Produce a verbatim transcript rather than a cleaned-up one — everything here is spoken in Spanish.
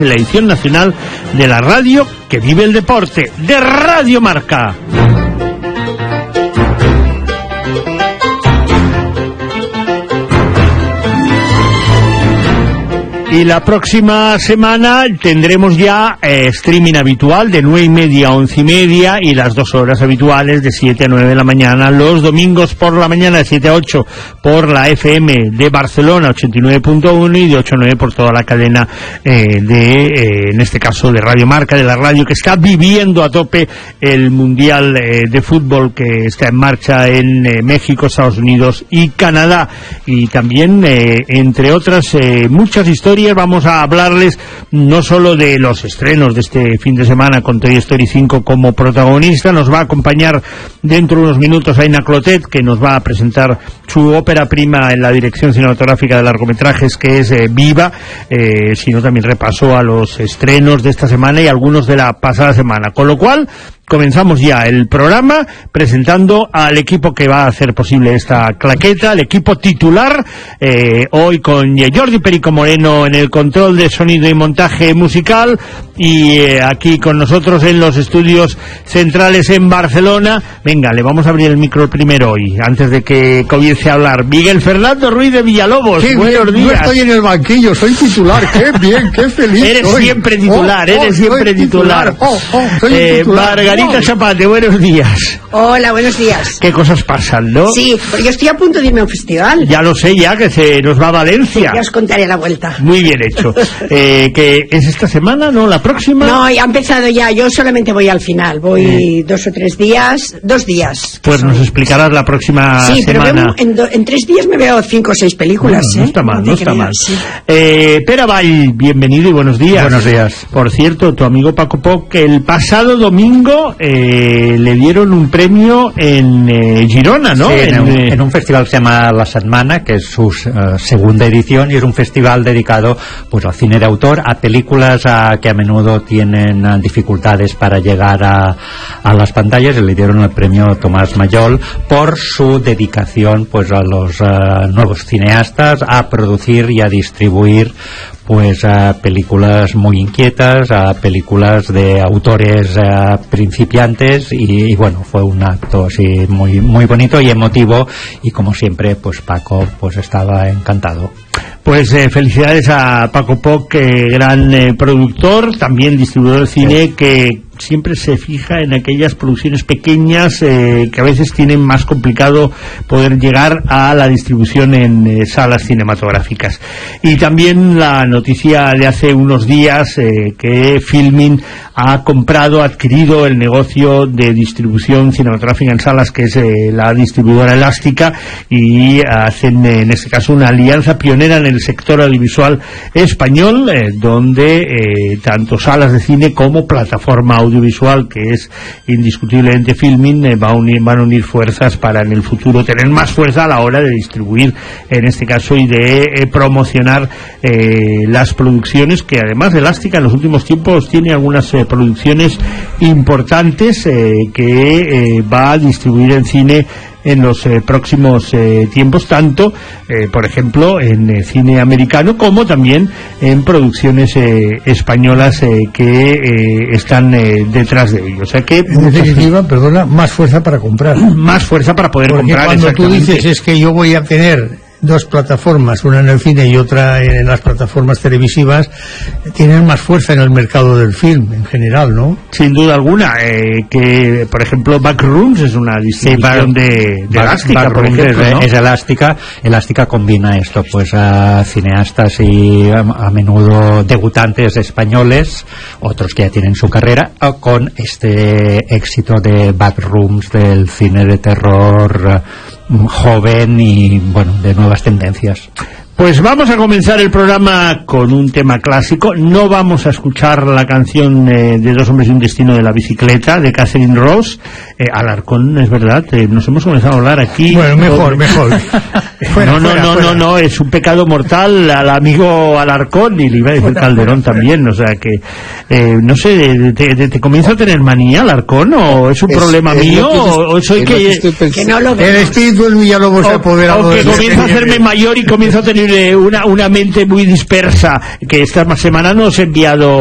la edición nacional de la radio que vive el deporte, de Radio Marca. Y la próxima semana tendremos ya eh, streaming habitual de nueve y media a once y media y las dos horas habituales de siete a nueve de la mañana, los domingos por la mañana de siete a ocho por la F M de Barcelona ochenta y nueve punto uno y de ocho a nueve por toda la cadena eh, de, eh, en este caso de Radio Marca, de la radio que está viviendo a tope el Mundial eh, de Fútbol que está en marcha en eh, México, Estados Unidos y Canadá. Y también, eh, entre otras eh, muchas historias, vamos a hablarles no solo de los estrenos de este fin de semana con Toy Story cinco como protagonista. Nos va a acompañar dentro de unos minutos Aina Clotet, que nos va a presentar su ópera prima en la dirección cinematográfica de largometrajes, que es eh, Viva, eh, sino también repaso a los estrenos de esta semana y algunos de la pasada semana, con lo cual comenzamos ya el programa presentando al equipo que va a hacer posible esta claqueta, el equipo titular, eh, hoy con Jordi Perico Moreno en el control de sonido y montaje musical, y eh, aquí con nosotros en los estudios centrales en Barcelona. Venga, le vamos a abrir el micro primero hoy, antes de que comience a hablar, Miguel Fernando Ruiz de Villalobos. Qué buenos bien, días. No estoy en el banquillo, soy titular, qué bien, qué feliz. Eres soy. siempre titular, oh, eres oh, siempre titular. titular. Oh, oh, soy eh, titular. Margarita oh. Chapate, buenos días. Hola, buenos días. ¿Qué cosas pasan, no? Sí, porque yo estoy a punto de irme a un festival. Ya lo sé, ya que se nos va a Valencia. Ya os contaré la vuelta. Muy bien hecho. Eh, ¿que es esta semana, no? ¿La próxima? No, ya ha empezado ya. Yo solamente voy al final. Voy eh. dos o tres días. Dos días. Pues nos explicarás la próxima sí, semana. Sí, pero en, do, en tres días me veo cinco o seis películas. Bueno, no ¿eh? está mal, no, no está creas, mal. Sí. Eh, Pere Vall, bienvenido y buenos días. Buenos días. Por cierto, tu amigo Paco Poc, el pasado domingo eh, le dieron un premio en eh, Girona, ¿no? Sí, en, en, un, eh... en un festival que se llama La Setmana, que es su uh, segunda edición, y es un festival dedicado pues al cine de autor, a películas a, que a menudo tienen uh, dificultades para llegar a, a las pantallas, y le dieron el premio Tomás Mayol por su dedicación pues a los uh, nuevos cineastas, a producir y a distribuir pues a películas muy inquietas, a películas de autores a principiantes, y, y bueno, fue un acto así muy muy bonito y emotivo, y como siempre pues Paco pues estaba encantado. Pues eh, felicidades a Paco Poc, eh, gran eh, productor, también distribuidor de cine, sí, que siempre se fija en aquellas producciones pequeñas eh, que a veces tienen más complicado poder llegar a la distribución en eh, salas cinematográficas. Y también la noticia de hace unos días eh, que Filmin ha comprado, adquirido el negocio de distribución cinematográfica en salas, que es eh, la distribuidora Elástica, y hacen eh, en este caso una alianza pionera en el sector audiovisual español, eh, donde eh, tanto salas de cine como plataforma audiovisual, que es indiscutiblemente Filmin, eh, va a unir, van a unir fuerzas para en el futuro tener más fuerza a la hora de distribuir, en este caso, y de eh, promocionar eh, las producciones, que además Elástica en los últimos tiempos tiene algunas eh, producciones importantes eh, que eh, va a distribuir en cine en los eh, próximos eh, tiempos, tanto eh, por ejemplo en eh, cine americano como también en producciones eh, españolas eh, que eh, están eh, detrás de ellos. O sea que, en definitiva, perdona, más fuerza para comprar. Más fuerza para poder Porque comprar. Cuando tú dices es que yo voy a tener dos plataformas, una en el cine y otra en las plataformas televisivas, tienen más fuerza en el mercado del film en general, ¿no? Sin duda alguna, eh, que por ejemplo Backrooms es una distribución sí, de, de Back, Elástica, por ejemplo, es, ¿no? es Elástica. Elástica combina esto pues a cineastas y a, a menudo debutantes españoles, otros que ya tienen su carrera, con este éxito de Backrooms, del cine de terror joven y bueno, de nuevas tendencias. Pues vamos a comenzar el programa con un tema clásico. No vamos a escuchar la canción eh, de Dos hombres y un destino de la bicicleta, de Catherine Ross. Eh, Alarcón, es verdad, eh, nos hemos comenzado a hablar aquí. Bueno, mejor, mejor. Fuera, no, no, fuera, no, fuera. no, no, es un pecado mortal al amigo Alarcón, y le iba a decir fuera, Calderón fuera, también, o sea que, eh, no sé, ¿te, te, te comienza a tener manía Alarcón, o es un es, problema es mío, o, o soy que... que, que no lo el espíritu del Villalobos se ha apoderado o que de comienza a hacerme mayor y comienza a tener eh, una, una mente muy dispersa, que esta semana nos ha enviado